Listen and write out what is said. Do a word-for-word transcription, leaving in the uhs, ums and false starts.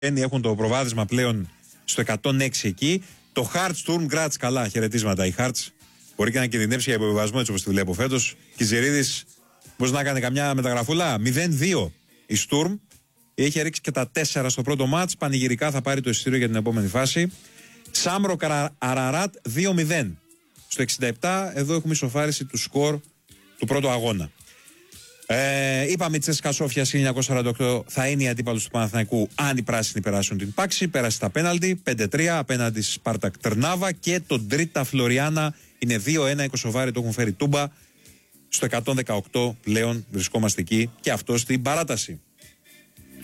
έχουν το προβάδισμα πλέον στο εκατόν έξι εκεί. Το Hearts Sturm Graz, καλά, χαιρετίσματα η Hearts. Μπορεί και να κινδυνεύσει για υποβιβασμό έτσι όπως τη βλέπω φέτος. Κιζερίδης μπορεί να κάνει καμιά μεταγραφούλα. μηδέν δύο η Sturm. Έχει ρίξει και τα τέσσερα στο πρώτο μάτς. Πανηγυρικά θα πάρει το εισιτήριο για την επόμενη φάση. Σάμρο Αραράτ δύο μηδέν. Στο εξήντα επτά εδώ έχουμε ισοφάριση του σκορ του πρώτου αγώνα. Ε, είπαμε η Τσέσκα Σόφια χίλια εννιακόσια σαράντα οκτώ θα είναι η αντίπαλος του Παναθηναϊκού αν οι πράσινοι περάσουν την πάξη. Πέρασε στα πέναλτι πέντε τρία απέναντι στη Σπάρτακ Τερνάβα και το Ντρίτα Φλωριάνα είναι δύο ένα. Οι Κωσοβάροι το έχουν φέρει τούμπα. Στο εκατόν δεκαοκτώ πλέον βρισκόμαστε εκεί και αυτό στην παράταση.